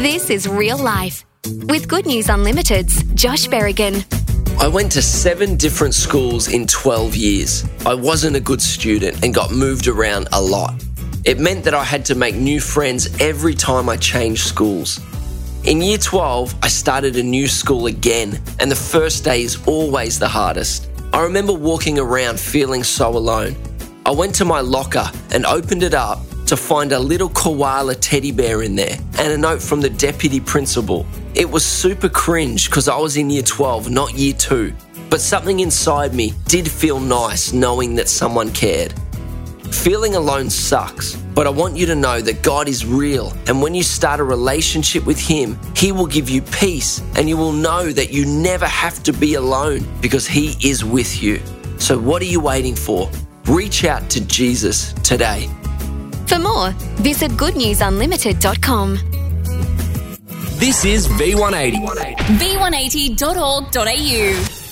This is Real Life with Good News Unlimited's Josh Berrigan. I went to 7 different schools in 12 years. I wasn't a good student and got moved around a lot. It meant that I had to make new friends every time I changed schools. In year 12, I started a new school again, and the first day is always the hardest. I remember walking around feeling so alone. I went to my locker and opened it up to find a little koala teddy bear in there and a note from the deputy principal. It was super cringe because I was in year 12, not year 2. But something inside me did feel nice knowing that someone cared. Feeling alone sucks, but I want you to know that God is real, and when you start a relationship with Him, He will give you peace, and you will know that you never have to be alone because He is with you. So what are you waiting for? Reach out to Jesus today. For more, visit goodnewsunlimited.com. This is V180. v180.org.au